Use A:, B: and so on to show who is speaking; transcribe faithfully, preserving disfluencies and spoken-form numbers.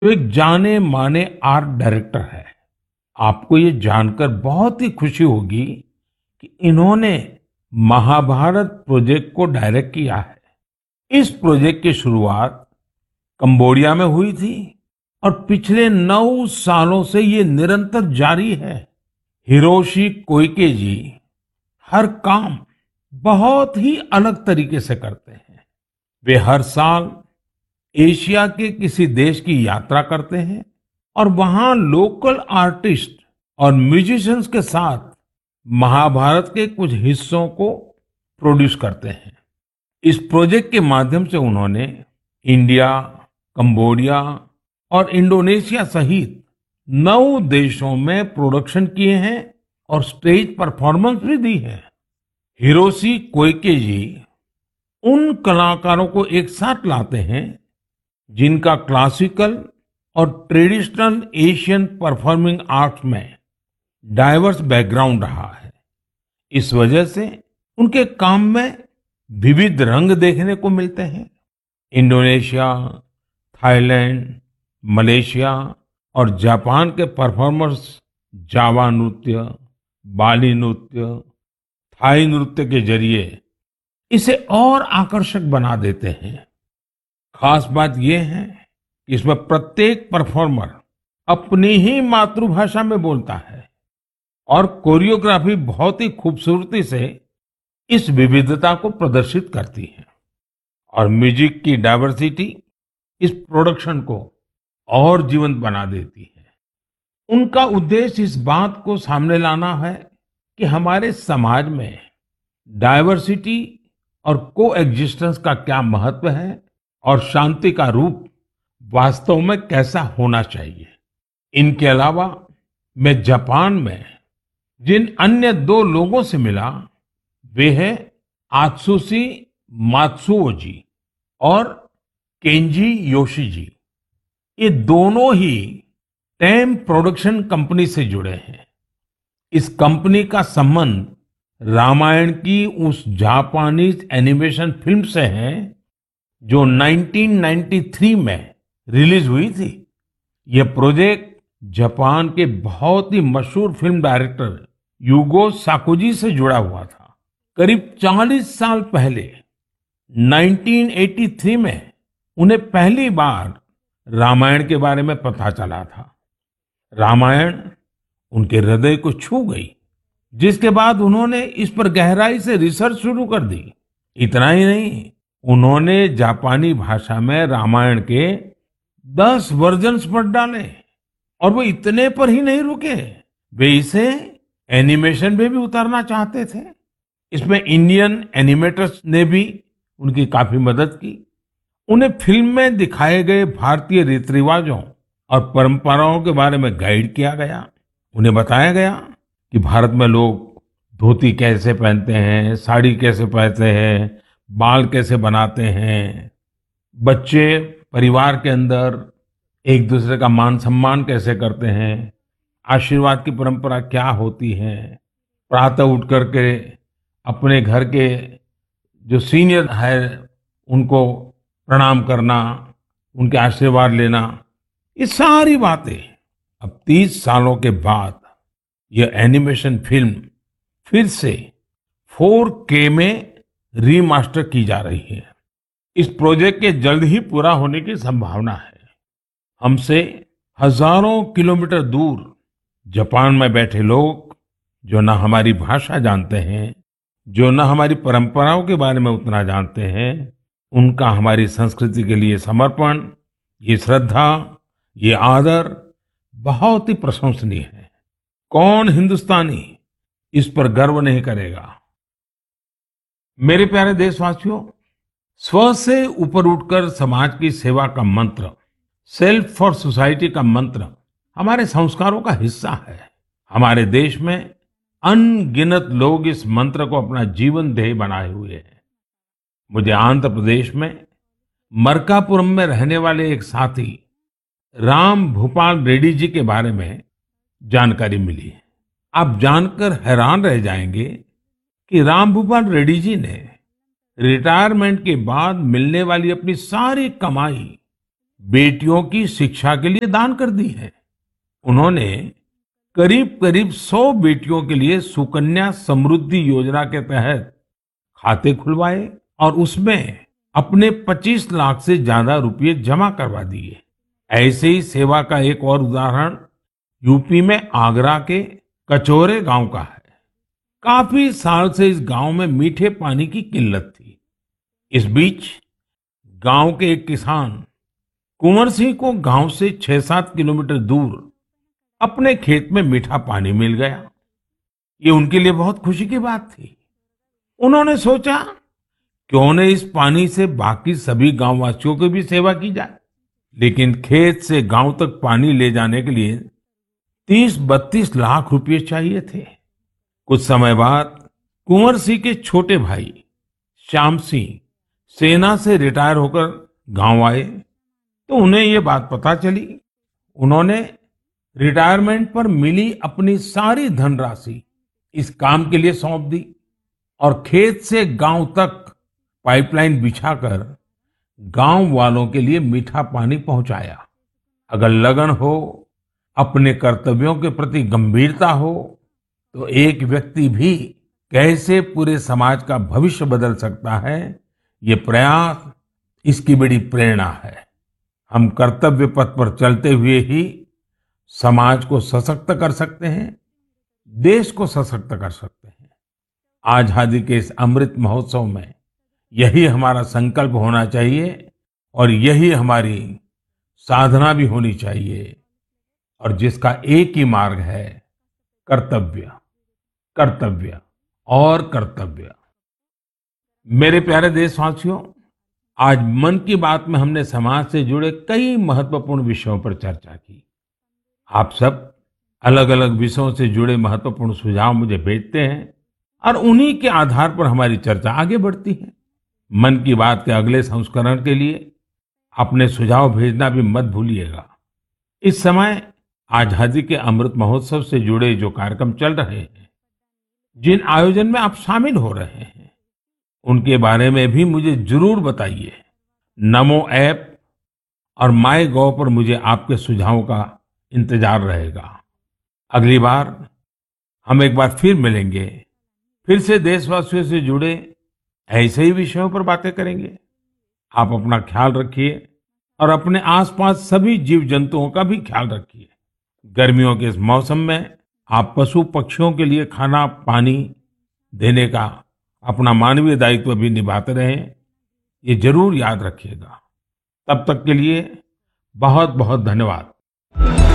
A: तो एक जाने माने आर्ट डायरेक्टर है। आपको ये जानकर बहुत ही खुशी होगी कि इन्होंने महाभारत प्रोजेक्ट को डायरेक्ट किया है। इस प्रोजेक्ट की शुरुआत कंबोडिया में हुई थी और पिछले नौ सालों से ये निरंतर जारी है। हिरोशी कोइके जी हर काम बहुत ही अलग तरीके से करते हैं। वे हर साल एशिया के किसी देश की यात्रा करते हैं और वहां लोकल आर्टिस्ट और म्यूजिशियंस के साथ महाभारत के कुछ हिस्सों को प्रोड्यूस करते हैं। इस प्रोजेक्ट के माध्यम से उन्होंने इंडिया, कंबोडिया और इंडोनेशिया सहित नौ देशों में प्रोडक्शन किए हैं और स्टेज परफॉर्मेंस भी दी है। हिरोशी कोइके जी उन कलाकारों को एक साथ लाते हैं जिनका क्लासिकल और ट्रेडिशनल एशियन परफॉर्मिंग आर्ट्स में डाइवर्स बैकग्राउंड रहा है। इस वजह से उनके काम में विविध रंग देखने को मिलते हैं। इंडोनेशिया, थाईलैंड, मलेशिया और जापान के परफॉर्मर्स जावा नृत्य, बाली नृत्य, थाई नृत्य के जरिए इसे और आकर्षक बना देते हैं। खास बात यह है कि इसमें प्रत्येक परफॉर्मर अपनी ही मातृभाषा में बोलता है और कोरियोग्राफी बहुत ही खूबसूरती से इस विविधता को प्रदर्शित करती है। और म्यूजिक की डाइवर्सिटी इस प्रोडक्शन को और जीवंत बना देती है। उनका उद्देश्य इस बात को सामने लाना है कि हमारे समाज में डाइवर्सिटी और कोएग्जिस्टेंस का क्या महत्व है और शांति का रूप वास्तव में कैसा होना चाहिए। इनके अलावा मैं जापान में जिन अन्य दो लोगों से मिला वे हैं आत्सुशि मात्सुओ जी और केंजी योशी जी। ये दोनों ही टेम प्रोडक्शन कंपनी से जुड़े हैं। इस कंपनी का संबंध रामायण की उस जापानीज एनिमेशन फिल्म से है जो नाइनटीन नाइंटी थ्री में रिलीज हुई थी। यह प्रोजेक्ट जापान के बहुत ही मशहूर फिल्म डायरेक्टर युगो साकोजी से जुड़ा हुआ था। करीब चालीस साल पहले नाइनटीन एटी थ्री में उन्हें पहली बार रामायण के बारे में पता चला था। रामायण उनके हृदय को छू गई, जिसके बाद उन्होंने इस पर गहराई से रिसर्च शुरू कर दी। इतना ही नहीं, उन्होंने जापानी भाषा में रामायण के दस वर्जन्स पढ़ डाले और वो इतने पर ही नहीं रुके, वे इसे एनिमेशन में भी उतारना चाहते थे। इसमें इंडियन एनिमेटर्स ने भी उनकी काफी मदद की। उन्हें फिल्म में दिखाए गए भारतीय रीति रिवाजों और परंपराओं के बारे में गाइड किया गया। उन्हें बताया गया कि भारत में लोग धोती कैसे पहनते हैं, साड़ी कैसे पहनते हैं, बाल कैसे बनाते हैं, बच्चे परिवार के अंदर एक दूसरे का मान सम्मान कैसे करते हैं, आशीर्वाद की परंपरा क्या होती है, प्रातः उठ करके अपने घर के जो सीनियर है उनको प्रणाम करना, उनके आशीर्वाद लेना, ये सारी बातें अब तीस सालों के बाद यह एनिमेशन फिल्म फिर से फोर के में रीमास्टर की जा रही है। इस प्रोजेक्ट के जल्द ही पूरा होने की संभावना है। हमसे हजारों किलोमीटर दूर जापान में बैठे लोग जो ना हमारी भाषा जानते हैं, जो ना हमारी परंपराओं के बारे में उतना जानते हैं, उनका हमारी संस्कृति के लिए समर्पण, ये श्रद्धा, ये आदर बहुत ही प्रशंसनीय है। कौन हिंदुस्तानी इस पर गर्व नहीं करेगा। मेरे प्यारे देशवासियों, स्व से ऊपर उठकर समाज की सेवा का मंत्र, सेल्फ फॉर सोसाइटी का मंत्र हमारे संस्कारों का हिस्सा है। हमारे देश में अनगिनत लोग इस मंत्र को अपना जीवन ध्येय बनाए हुए हैं। मुझे आंध्र प्रदेश में मरकापुरम में रहने वाले एक साथी राम भूपाल रेड्डी जी के बारे में जानकारी मिली है। आप जानकर हैरान रह जाएंगे कि राम भूपाल रेड्डी जी ने रिटायरमेंट के बाद मिलने वाली अपनी सारी कमाई बेटियों की शिक्षा के लिए दान कर दी है। उन्होंने करीब करीब सौ बेटियों के लिए सुकन्या समृद्धि योजना के तहत खाते खुलवाए और उसमें अपने पच्चीस लाख से ज्यादा रुपए जमा करवा दिए। ऐसे ही सेवा का एक और उदाहरण यूपी में आगरा के कचौरे गांव का है। काफी साल से इस गांव में मीठे पानी की किल्लत थी। इस बीच गांव के एक किसान कुंवर सिंह को गांव से छह सात किलोमीटर दूर अपने खेत में मीठा पानी मिल गया। ये उनके लिए बहुत खुशी की बात थी। उन्होंने सोचा क्यों न इस पानी से बाकी सभी गांववासियों की भी सेवा की जाए। लेकिन खेत से गांव तक पानी ले जाने के लिए तीस बत्तीस लाख रुपए चाहिए थे। कुछ समय बाद कुंवर सिंह के छोटे भाई श्याम सिंह सेना से रिटायर होकर गांव आए तो उन्हें ये बात पता चली। उन्होंने रिटायरमेंट पर मिली अपनी सारी धनराशि इस काम के लिए सौंप दी और खेत से गांव तक पाइपलाइन बिछाकर गांव वालों के लिए मीठा पानी पहुंचाया। अगर लगन हो, अपने कर्तव्यों के प्रति गंभीरता हो, तो एक व्यक्ति भी कैसे पूरे समाज का भविष्य बदल सकता है, ये प्रयास इसकी बड़ी प्रेरणा है। हम कर्तव्य पथ पर चलते हुए ही समाज को सशक्त कर सकते हैं, देश को सशक्त कर सकते हैं। आजादी के इस अमृत महोत्सव में यही हमारा संकल्प होना चाहिए और यही हमारी साधना भी होनी चाहिए, और जिसका एक ही मार्ग है, कर्तव्य, कर्तव्य और कर्तव्य। मेरे प्यारे देशवासियों, आज मन की बात में हमने समाज से जुड़े कई महत्वपूर्ण विषयों पर चर्चा की। आप सब अलग अलग विषयों से जुड़े महत्वपूर्ण सुझाव मुझे भेजते हैं और उन्हीं के आधार पर हमारी चर्चा आगे बढ़ती है। मन की बात के अगले संस्करण के लिए अपने सुझाव भेजना भी मत भूलिएगा। इस समय आजादी के अमृत महोत्सव से जुड़े जो कार्यक्रम चल रहे हैं, जिन आयोजन में आप शामिल हो रहे हैं, उनके बारे में भी मुझे जरूर बताइए। नमो ऐप और माय गॉव पर मुझे आपके सुझावों का इंतजार रहेगा। अगली बार हम एक बार फिर मिलेंगे, फिर से देशवासियों से जुड़े ऐसे ही विषयों पर बातें करेंगे। आप अपना ख्याल रखिए और अपने आसपास सभी जीव जंतुओं का भी ख्याल रखिए। गर्मियों के इस मौसम में आप पशु पक्षियों के लिए खाना पानी देने का अपना मानवीय दायित्व भी निभाते रहें, ये जरूर याद रखिएगा। तब तक के लिए बहुत बहुत धन्यवाद।